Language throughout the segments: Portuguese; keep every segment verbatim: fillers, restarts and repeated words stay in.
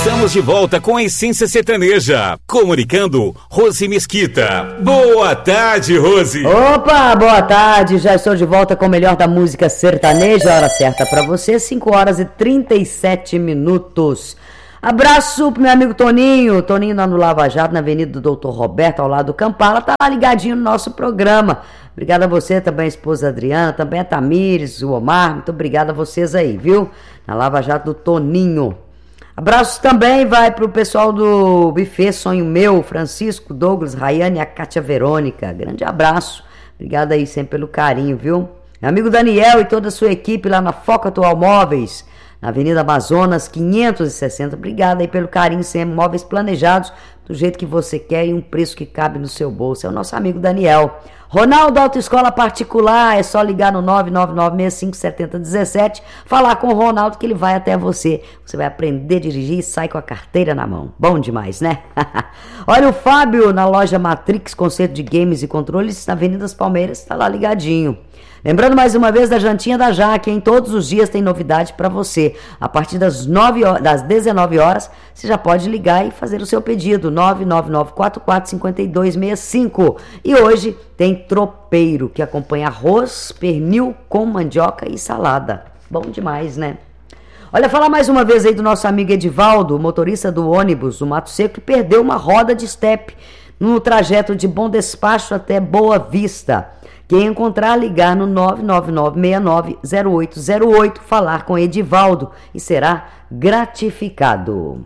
Estamos de volta com a Essência Sertaneja, comunicando Rose Mesquita. Boa tarde, Rose. Opa, boa tarde, já estou de volta com o melhor da música sertaneja, hora certa para você, cinco horas e trinta e sete minutos. Abraço pro meu amigo Toninho, Toninho lá no Lava Jato, na Avenida do doutor Roberto, ao lado do Campala, tá lá ligadinho no nosso programa. Obrigada a você, também a esposa Adriana, também a Tamires, o Omar, muito obrigada a vocês aí, viu? Na Lava Jato do Toninho. Abraços também vai pro pessoal do Buffet Sonho Meu, Francisco, Douglas, Rayane e a Cátia Verônica. Grande abraço. Obrigado aí sempre pelo carinho, viu? Meu amigo Daniel e toda a sua equipe lá na Foca Atual Móveis, na Avenida Amazonas, quinhentos e sessenta. Obrigado aí pelo carinho sempre. Móveis planejados do jeito que você quer e um preço que cabe no seu bolso. É o nosso amigo Daniel. Ronaldo Autoescola Particular, é só ligar no nove nove nove seis cinco sete zero um sete, falar com o Ronaldo que ele vai até você. Você vai aprender a dirigir e sai com a carteira na mão. Bom demais, né? Olha o Fábio na loja Matrix, concerto de games e controles, na Avenida das Palmeiras, tá lá ligadinho. Lembrando mais uma vez da Jantinha da Jaque, hein? Todos os dias tem novidade para você. A partir das, nove horas, das dezenove horas, você já pode ligar e fazer o seu pedido. nove nove nove quatro quatro cinco dois seis cinco. E hoje tem tropeiro, que acompanha arroz, pernil com mandioca e salada. Bom demais, né? Olha, falar mais uma vez aí do nosso amigo Edivaldo, motorista do ônibus do Mato Seco, que perdeu uma roda de estepe no trajeto de Bom Despacho até Boa Vista. Quem encontrar, ligar no nove nove nove seis nove zero oito zero oito, falar com Edivaldo e será gratificado.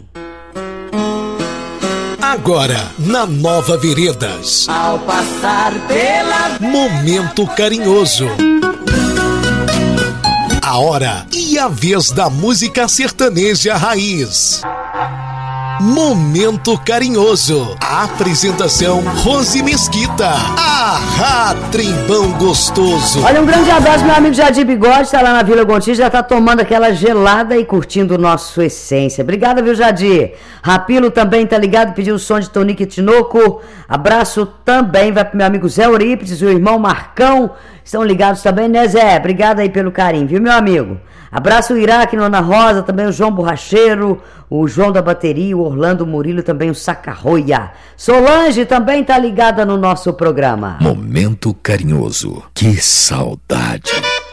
Agora, na Nova Veredas, ao passar pela... Momento Carinhoso. A hora e a vez da música sertaneja raiz. Momento Carinhoso. A apresentação Rose Mesquita. Ah, trimbão gostoso. Olha, um grande abraço, meu amigo Jadir Bigode, tá lá na Vila Gontijo, já tá tomando aquela gelada e curtindo o nosso Essência. Obrigada, viu, Jadir? Rapilo também tá ligado, pediu o som de Tonique Tinoco. Abraço também vai pro meu amigo Zé Eurípides e o irmão Marcão. Estão ligados também, né, Zé? Obrigado aí pelo carinho, viu, meu amigo? Abraço o Iraque, no Ana Rosa, também o João Borracheiro, o João da Bateria, o Orlando Murilo, também o Sacarroia. Solange também tá ligada no nosso programa. Momento Carinhoso. Que saudade.